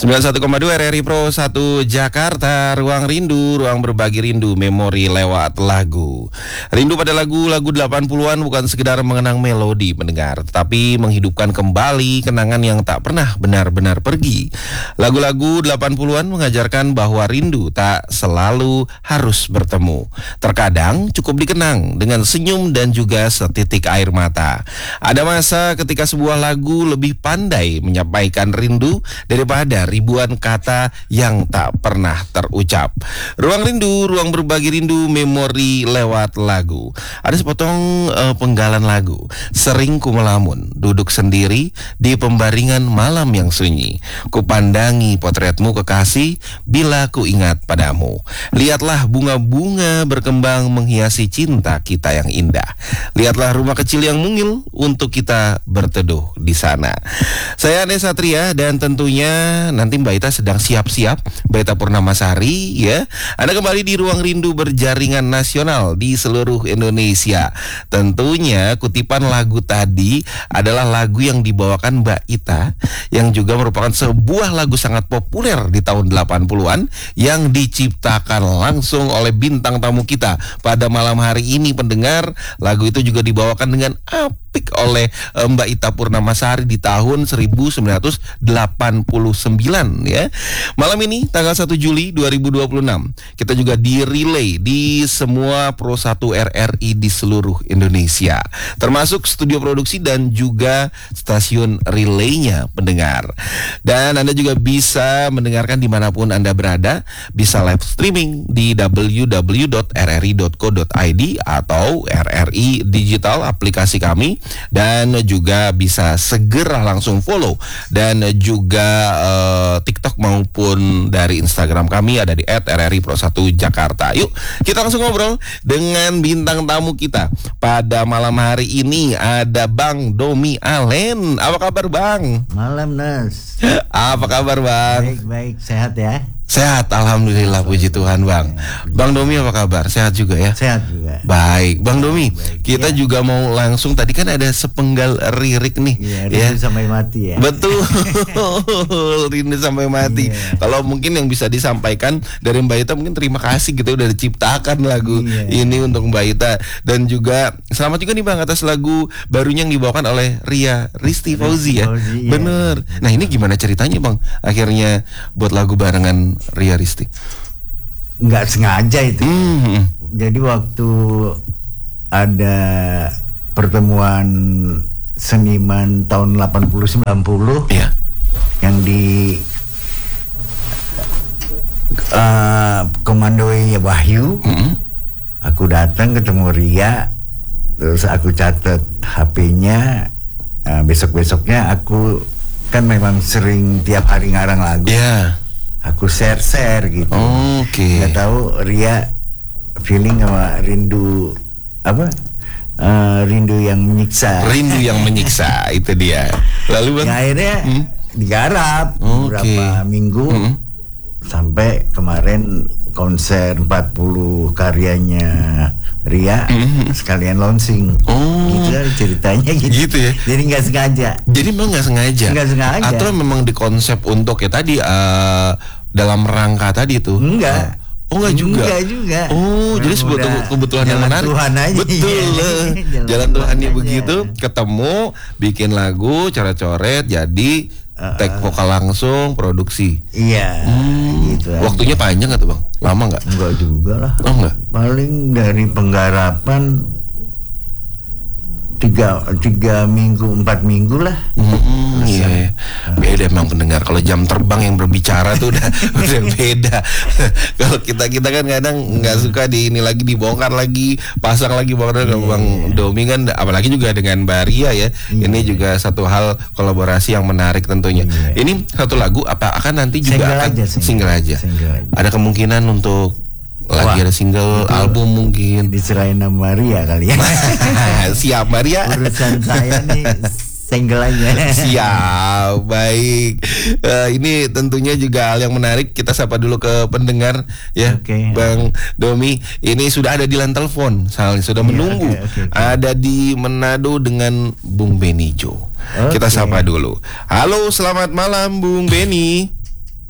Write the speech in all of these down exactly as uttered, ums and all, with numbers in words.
sembilan puluh satu koma dua R R I Pro satu Jakarta, Ruang Rindu, ruang berbagi rindu, memori lewat lagu. Rindu pada lagu-lagu delapan puluhan bukan sekedar mengenang melodi pendengar, tetapi menghidupkan kembali kenangan yang tak pernah benar-benar pergi. Lagu-lagu delapan puluhan mengajarkan bahwa rindu tak selalu harus bertemu. Terkadang cukup dikenang dengan senyum dan juga setitik air mata. Ada masa ketika sebuah lagu lebih pandai menyampaikan rindu daripada ribuan kata yang tak pernah terucap. Ruang Rindu, ruang berbagi rindu, memori lewat lagu. Ada sepotong uh, penggalan lagu. Sering ku melamun, duduk sendiri di pembaringan malam yang sunyi. Kupandangi potretmu kekasih, bila ku ingat padamu. Lihatlah bunga-bunga berkembang menghiasi cinta kita yang indah. Lihatlah rumah kecil yang mungil untuk kita berteduh di sana. Saya Ane Satria dan tentunya nanti Mbak Ita sedang siap-siap, Mbak Ita Purnamasari ya. Anda kembali di Ruang Rindu berjaringan nasional di seluruh Indonesia. Tentunya kutipan lagu tadi adalah lagu yang dibawakan Mbak Ita, yang juga merupakan sebuah lagu sangat populer di tahun delapan puluhan yang diciptakan langsung oleh bintang tamu kita pada malam hari ini pendengar. Lagu itu juga dibawakan dengan apik oleh Mbak Ita Purnamasari di tahun seribu sembilan ratus delapan puluh sembilan ya. Malam ini tanggal satu Juli dua ribu dua puluh enam kita juga di relay di semua Pro satu R R I di seluruh Indonesia, termasuk studio produksi dan juga stasiun relaynya pendengar. Dan Anda juga bisa mendengarkan dimanapun Anda berada, bisa live streaming di w w w dot r r i dot co dot i d atau R R I Digital aplikasi kami, dan juga bisa segera langsung follow dan juga uh, TikTok maupun dari Instagram kami ada di et R R I Pro satu Jakarta. Yuk kita langsung ngobrol dengan bintang tamu kita pada malam hari ini. Ada Bang Domi Alen. Apa kabar Bang? Malam Nas. Apa kabar Bang? Baik baik, sehat ya. Sehat, alhamdulillah, puji Tuhan Bang. Bang Domi apa kabar? Sehat juga ya? Sehat juga. Baik, Bang Domi, baik, kita ya. juga mau langsung, tadi kan ada sepenggal lirik nih. Iya, rindu ya. sampai mati ya. Betul, rindu sampai mati. Ya. Kalau mungkin yang bisa disampaikan dari Mbak Ita, mungkin terima kasih gitu udah diciptakan lagu ya. ini untuk Mbak Ita. Dan juga selamat juga nih Bang atas lagu barunya yang dibawakan oleh Ria Risti Fauzi ya. Fauzi, ya. Bener. Nah ini gimana ceritanya Bang? Akhirnya buat lagu barengan Ria Risti. Nggak sengaja itu. Mm-hmm. Jadi waktu ada pertemuan seniman tahun delapan puluh sembilan puluh yeah. yang di uh, komandoi Wahyu, mm-hmm. aku datang ketemu Ria, terus aku catat H P-nya. Uh, besok-besoknya aku kan memang sering tiap hari ngarang lagu. Yeah. Aku share-share gitu. Oh, oke. Okay. Nggak tahu Ria feeling sama rindu apa? Uh, rindu yang menyiksa. Rindu yang menyiksa itu dia. Lalu Bang, ya, akhirnya hmm? digarap okay. beberapa minggu hmm? sampai kemarin konser empat puluh karyanya Ria mm-hmm. sekalian launching. Oh, gitu lah ceritanya gitu. Gitu ya. Jadi nggak sengaja. Jadi memang nggak sengaja. Nggak sengaja. Atau memang dikonsep untuk ya tadi uh, dalam rangka tadi tuh. Enggak. Uh, oh enggak juga. Enggak juga. Oh, jadi sebuah kebetulan yang menarik. Tuhan aja. Betul. Iya. Jalan, jalan Tuhannya begitu, ketemu, bikin lagu, coret-coret, jadi uh, take vokal langsung, produksi. Iya. Hmm, gitu. Waktunya panjang nggak tuh Bang? Lama nggak? Enggak juga lah. Oh enggak? Paling dari penggarapan tiga tiga minggu empat minggu lah. Hmm, iya, iya. Beda emang pendengar. Kalau jam terbang yang berbicara tuh udah udah beda. Kalau kita kita kan kadang nggak suka di ini lagi dibongkar lagi, pasang lagi bongkar. Yeah. Bang Domi kan, apalagi juga dengan Mbak Ria ya. Yeah. Ini juga satu hal kolaborasi yang menarik tentunya. Yeah. Ini satu lagu apa akan nanti juga single akan aja, single. single aja. Single aja. Ada kemungkinan untuk lagi ada single, itu album mungkin diserahin sama Maria kali ya. Siap Maria. Urusan saya nih single aja. Siap, baik. Uh, ini tentunya juga hal yang menarik. Kita sapa dulu ke pendengar ya, okay. Bang Domi. Ini sudah ada di line telepon, soalnya sudah yeah, menunggu. Okay, okay, okay. Ada di Manado dengan Bung Beni Jo. Okay. Kita sapa dulu. Halo, selamat malam Bung Beni.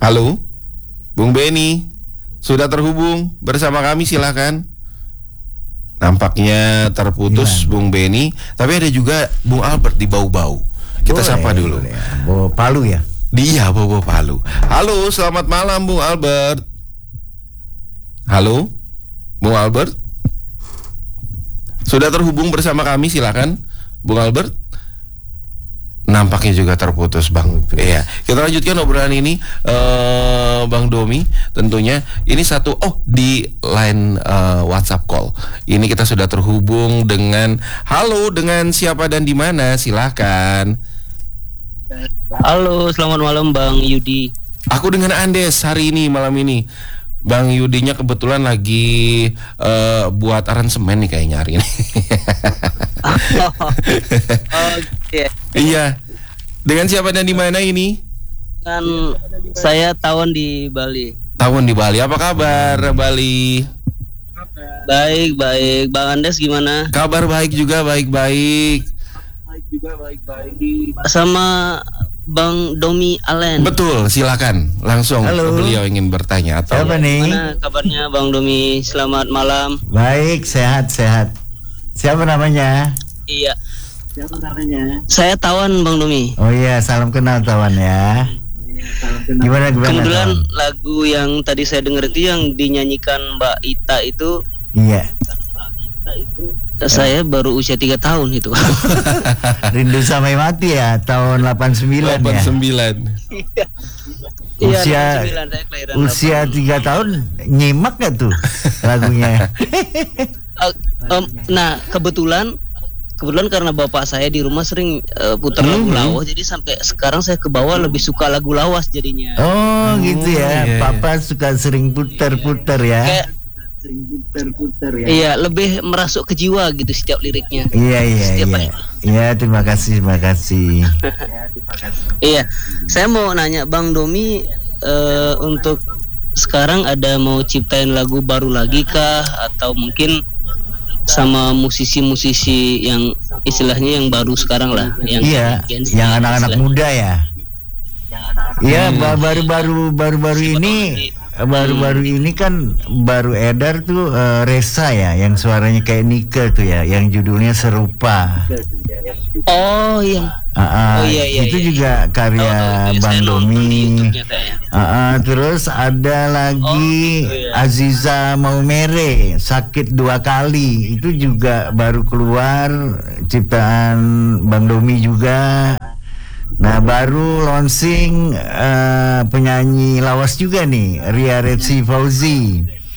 Halo, Bung Beni, sudah terhubung bersama kami, silakan. Nampaknya terputus. Gimana? Bung Beni, tapi ada juga Bung Albert di Bau-Bau. Kita boleh, sapa dulu. Bawa Palu ya? Dia bawa Palu. Halo, selamat malam Bung Albert. Halo, Bung Albert. Sudah terhubung bersama kami, silakan Bung Albert. Nampaknya juga terputus, Bang. Iya, kita lanjutkan obrolan ini, uh, Bang Domi. Tentunya ini satu, oh di line uh, WhatsApp call. Ini kita sudah terhubung dengan, halo, dengan siapa dan di mana? Silahkan. Halo, selamat malam Bang Yudi. Aku dengan Andes hari ini, malam ini. Bang Yudinya kebetulan lagi uh, buat aransemen nih kayaknya hari ini. Oh, okay. Iya. Dengan siapa dan di mana ini? Kan saya Tawon di Bali. Tawon di Bali. Apa kabar Bali? Baik, baik. Bang Andes gimana? Kabar baik juga, baik-baik. Baik juga, baik-baik. Sama Bang Domi Allen. Betul, silakan. Langsung. Halo. Beliau ingin bertanya atau siapa nih? Gimana kabarnya Bang Domi? Selamat malam. Baik, sehat-sehat. Siapa namanya? Iya. Siapa namanya? Saya Tawan Bang Domi. Oh iya, salam kenal Tawan ya. Gimana gimana? Kebetulan Tawan? lagu yang tadi saya dengar itu yang dinyanyikan Mbak Ita itu. Iya. Saya baru usia tiga tahun itu. Rindu sampai mati ya, tahun delapan puluh sembilan ya. delapan puluh sembilan. Iya, usia usia tiga tahun nyimak gak tuh lagunya? uh, um, nah kebetulan kebetulan karena bapak saya di rumah sering uh, putar lagu mm-hmm. lawas, jadi sampai sekarang saya ke bawah lebih suka lagu lawas jadinya. Oh, oh gitu ya, iya, papa iya. suka sering putar-putar ya. Kayak, sering putar-putar ya. Iya, lebih merasuk ke jiwa gitu setiap liriknya. Iya iya iya. Iya, terima kasih, terima kasih. Iya, saya mau nanya Bang Domi, uh, untuk sekarang ada mau ciptain lagu baru lagi kah, atau mungkin sama musisi-musisi yang istilahnya yang baru sekarang lah, yang iya, yang anak-anak muda ya. Iya, hmm. baru-baru baru-baru ini baru-baru ini kan baru edar tuh uh, Resa ya, yang suaranya kayak Nika tuh ya, yang judulnya Serupa. Oh iya. Uh, uh, oh iya iya. Itu iya, juga iya. karya oh, oh, Bang Domi. Uh, uh, terus ada lagi oh, iya. Aziza Maumere, Sakit Dua Kali. Itu juga baru keluar, ciptaan Bang Domi juga. Nah, baru launching uh, penyanyi lawas juga nih, Ria Retsi Fauzi.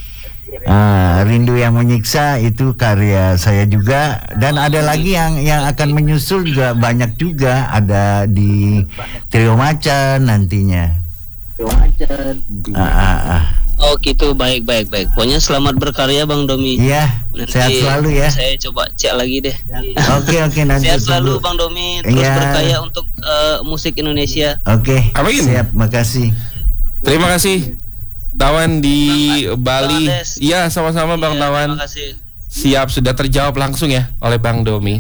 Uh, Rindu Yang Menyiksa itu karya saya juga, dan ada lagi yang yang akan menyusul juga banyak juga, ada di Trio Macan nantinya. Trio Macan. Uh, uh, uh. Oh gitu, baik baik baik. Pokoknya selamat berkarya Bang Domi. Iya, sehat selalu ya. Saya coba cek lagi deh. Oke oke nanti. Sehat selalu Bang Domi, terus ya. Berkarya untuk uh, musik Indonesia. Oke. Amin. Siap, makasih. Terima kasih Tawan di Bali. Iya, sama-sama Bang ya, Tawan. Terima kasih. Siap, sudah terjawab langsung ya oleh Bang Domi.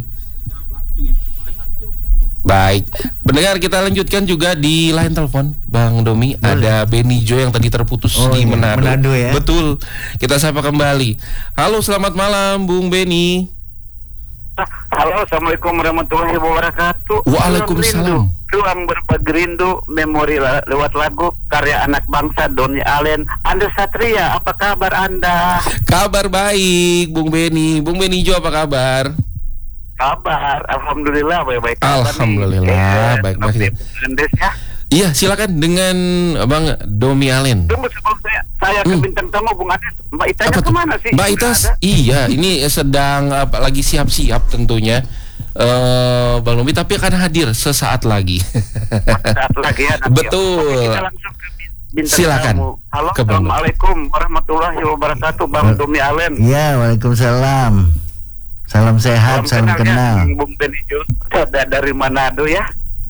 Baik, pendengar, kita lanjutkan juga di line telepon Bang Domi. Boleh. Ada Beni Jo yang tadi terputus oh, di Manado. Manado ya? Betul, kita sapa kembali. Halo, selamat malam Bung Beni. Halo, assalamualaikum warahmatullahi wabarakatuh. Waalaikumsalam. Ruang berbagi rindu, memori lewat lagu karya anak bangsa Doni Allen. Anda Satria, apa kabar Anda? Kabar baik Bung Beni. Bung Beni Jo, apa kabar? Kabar, alhamdulillah baik-baik. Alhamdulillah baik-baik. Ya. Iya, silakan dengan Bang Domi Allen. Tunggu sebelum saya saya ke hmm. bintang tamu Bung Andes. Mbak Itanya kemana sih? Mbak Itas, iya, ini sedang apa lagi siap-siap tentunya. Uh, Bang Domi tapi akan hadir sesaat lagi. Sesaat lagi ya. Betul. Oke, kita langsung ke bintang silakan. tamu. Halo, assalamualaikum warahmatullahi wabarakatuh, Bang Domi Allen. Iya, waalaikumsalam. Salam sehat, salam, salam kenal. Ya, Bung Beni Jo, dari Manado ya.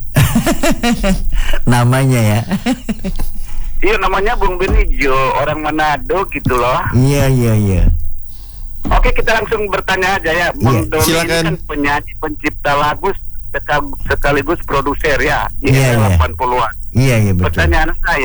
Namanya ya. Iya, namanya Bung Beni Jo, orang Manado gitu loh. Iya, iya, iya. Oke, kita langsung bertanya aja ya. Bung yeah. Domi Silakan. ini kan penyanyi, pencipta lagu sekaligus produser ya. Di yeah, era delapan puluhan. Iya, iya betul. Pertanyaan saya,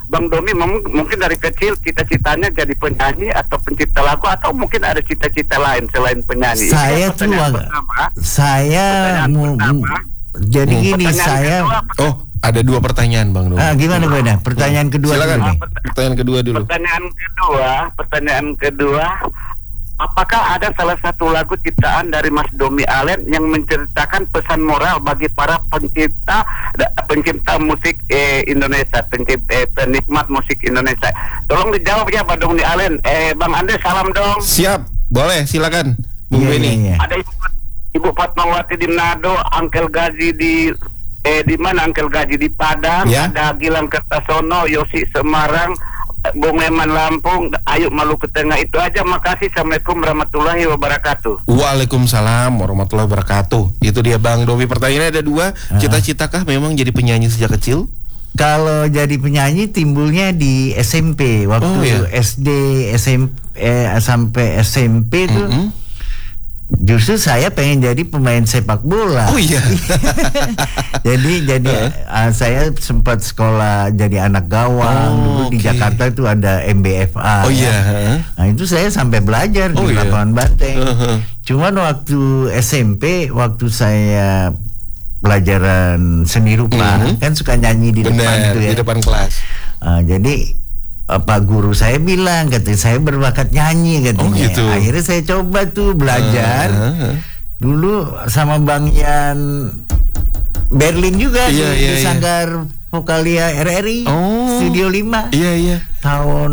Bang Domi mem- mungkin dari kecil cita-citanya jadi penyanyi atau pencipta lagu atau mungkin ada cita-cita lain selain penyanyi? Saya Ini tuh pertanyaan agak- pertama. Saya Pertanyaan mu- pertama. mu- jadi Hmm. gini Pertanyaan saya kedua, Oh, ada dua pertanyaan Bang Domi. ah, gimana Beda? Pertanyaan kedua Silakan. dulu nih. Pertanyaan kedua dulu. Pertanyaan kedua, pertanyaan kedua, apakah ada salah satu lagu ciptaan dari Mas Domi Allen yang menceritakan pesan moral bagi para pencipta da- pencipta musik eh, Indonesia, pencipta eh, penikmat musik Indonesia? Tolong dijawab ya Pak Domi Allen. Eh Bang Ande salam dong. Siap, boleh silakan Bung Iya, Beni. iya, iya. Ada Ibu Ibu Fatmawati di Manado, Angkel Gazi di eh di mana Angkel Gazi di Padang, Ya. ada Gilang Kertasono, Yosi Semarang, Bung Eman Lampung, Ayub Maluku Tengah. Itu aja, makasih. Assalamualaikum warahmatullahi wabarakatuh. Waalaikumsalam warahmatullahi wabarakatuh. Itu dia Bang Domi. Pertanyaannya ada dua. Cita-citakah memang jadi penyanyi sejak kecil? Kalau jadi penyanyi timbulnya di S M P waktu Oh, iya. S D, S M P eh, sampai S M P tuh. Mm-mm. Justru saya pengen jadi pemain sepak bola. Oh iya. jadi jadi uh, saya sempat sekolah jadi anak gawang. Oh, Dulu di oke. Jakarta itu ada M B F A. Oh ya. iya. Nah itu saya sampai belajar Oh, di iya. lapangan banteng. Uh-huh. Cuman waktu S M P, waktu saya pelajaran seni rupa, Mhm. kan suka nyanyi di depan Benar, itu ya. di depan kelas. Ah, jadi uh, Pak guru saya bilang, katanya saya berbakat nyanyi katanya. Oh, gitu. Akhirnya saya coba tuh belajar. Uh-huh. Dulu sama Bang Yan Berlin juga Iya, di, iya, di iya. Sanggar Vokalia R R I Oh. Studio lima Iya iya. tahun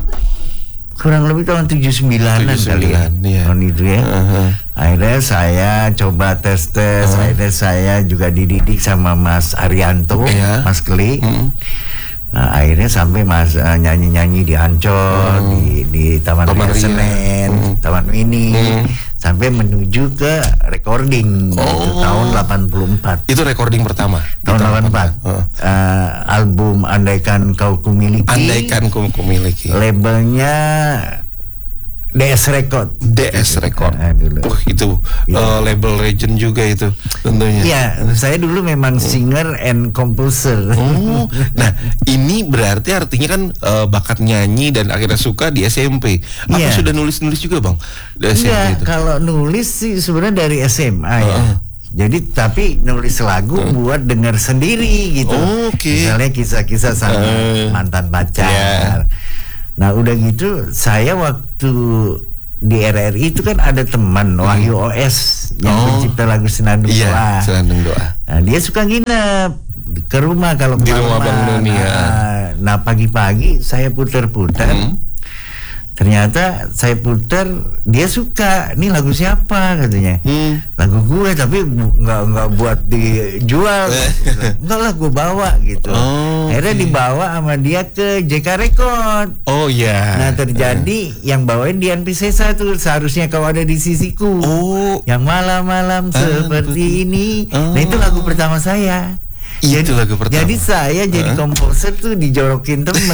kurang lebih tahun tujuh puluh sembilanan kali ya. tujuh puluh sembilan, iya. Tahun itu ya. Uh-huh. Akhirnya saya coba tes-tes, Uh-huh. akhirnya saya juga dididik sama Mas Arianto, Iya. Mas Keli. Mm-mm. Nah, akhirnya sampai Mas eh, nyanyi-nyanyi di Ancol, Hmm. di di Taman Taman Ria Ria. Senen, Hmm. Taman Mini, Hmm. sampai menuju ke recording itu Oh. tahun delapan puluh empat. Itu recording pertama. Tahun delapan puluh empat. Uh. Eh, album Andaikan Kau Kumiliki. Andaikan ku kumiliki. Labelnya D S Record. D S Record. Ah, dulu. Wah, itu Iya. uh, label legend juga itu tentunya. Iya, saya dulu memang singer and composer. Oh, nah ini berarti artinya kan uh, bakat nyanyi dan akhirnya suka di S M P. Apa Iya. sudah nulis-nulis juga bang di S M P Iya, itu? kalau nulis sih sebenarnya dari S M A ya. Heeh. Jadi tapi nulis lagu buat denger sendiri gitu. Oh, oke. Misalnya kisah-kisah sama Eh. mantan pacar. Iya. Nah udah gitu saya waktu di R R I itu kan ada teman Wahyu O S yang Oh. pencipta lagu Senandung Iya, Doa. Senandung Doa. Nah, dia suka nginep ke rumah kalau Di rumah Bang kemalaman. Domi, ya. Nah, nah pagi-pagi saya putar-putar. Hmm. Ternyata saya putar, dia suka. Ini lagu siapa katanya? Hmm. Lagu gue tapi bu- nggak nggak buat dijual. Enggak lah, gue bawa gitu. Oh, Akhirnya oke. dibawa sama dia ke J K Record. Oh iya. Nah terjadi yang bawain Dian Piscesa tuh, seharusnya kau ada di sisiku. Oh. Yang malam-malam seperti ini. Oh. Nah itu lagu pertama saya. Itu lagu pertama. Jadi saya jadi Hah? komposer tuh dijorokin temen.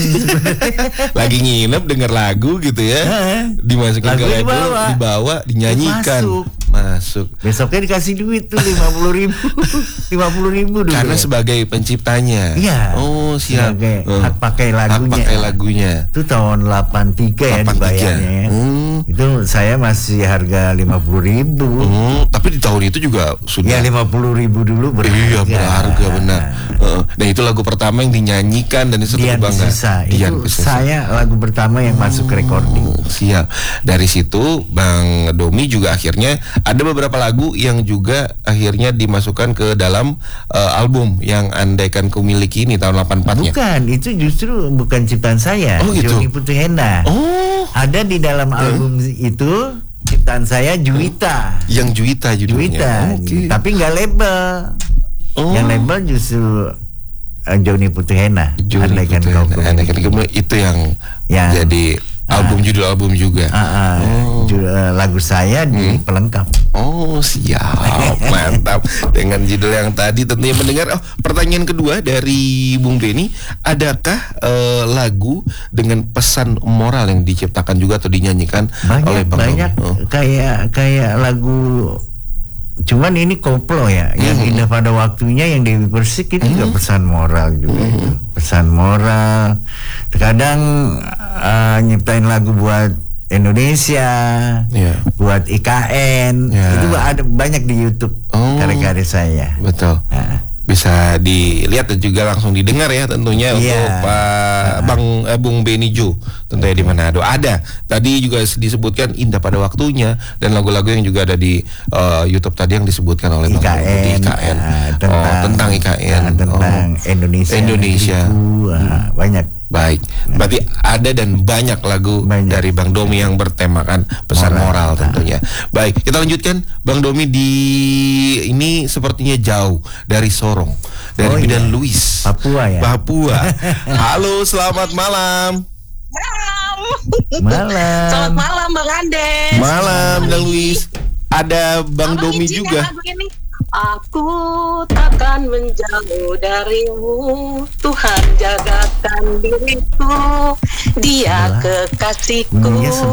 Lagi nginep denger lagu gitu ya, Heeh. dimasukin Lagu ke label, dibawa. dibawa, dinyanyikan, Masuk. masuk. Besoknya dikasih duit tuh lima puluh ribu, lima puluh ribu dulu. Karena sebagai penciptanya. Iya. Oh siap. Sebagai Eh, hak pakai Hak lagunya. pakai lagunya. Itu tahun delapan puluh tiga ya delapan puluh tiga. dibayarnya. ya. Hmm. Itu saya masih harga lima puluh ribu. Hmm, tapi di tahun itu juga sudah. Ya lima puluh ribu dulu berharga. Iya berharga benar. Heeh. Nah itu lagu pertama yang dinyanyikan dan itu Dian bangga. Piscesa. Dian Itu Piscesa. saya lagu pertama yang masuk ke recording. Oh, siap. Dari situ Bang Domi juga akhirnya ada beberapa lagu yang juga akhirnya dimasukkan ke dalam uh, album yang Andaikan Ku Miliki ini tahun delapan puluh empat-nya. Bukan, itu justru bukan ciptaan saya. Oh, gitu. Joni Putihena. Oh, Ada di dalam album itu ciptaan saya Juwita. yang Juwita judulnya. Juwita. Oh, oke. Tapi nggak label. Oh. Yang label justru uh, Joni Putihena. Joni Andaikan Putihena. Kau Ku Andaikan Miliki. Kau Miliki. Itu yang Yang- jadi album judul album juga. Ah, ah, Oh. ju- uh, lagu saya di pelengkap. Oh siap, mantap. Dengan judul yang tadi tentunya mendengar. Oh, pertanyaan kedua dari Bung Beni, adakah eh, lagu dengan pesan moral yang diciptakan juga atau dinyanyikan oleh Banyak Bang banyak Domi? Oh. kayak kayak lagu cuman ini koplo ya, mm-hmm. yang indah pada waktunya, yang Dewi Persik itu mm-hmm. juga pesan moral juga, mm-hmm. itu pesan moral. Terkadang uh, nyiptain lagu buat Indonesia, yeah. buat I K N, yeah. itu ada banyak di YouTube oh, karya-karya saya. Betul. Nah. Bisa dilihat dan juga langsung didengar ya tentunya yeah. untuk Pak uh, Bang eh, Bung Benny Jo tentunya di Manado. Ada tadi juga disebutkan indah pada waktunya dan lagu-lagu yang juga ada di uh, YouTube tadi yang disebutkan oleh I K N, Bang Bung I K N. Uh, tentang, oh, tentang I K N, uh, tentang oh. Indonesia, Indonesia. Negeriku, uh, banyak. Baik, berarti ada dan banyak lagu banyak. dari Bang Domi yang bertemakan pesan moral, moral tentunya. Baik, kita lanjutkan Bang Domi di ini sepertinya jauh dari Sorong, dari oh, Bidan iya. Luis, Papua ya. Papua. Halo, selamat malam. Malam. Malam. Selamat malam Bang Andes. Malam, Bidan Luis. Ada Bang Abang Domi juga. Aku takkan menjauh darimu, Tuhan jagakan diriku, Dia Alah. kekasihku, Hmm, ya,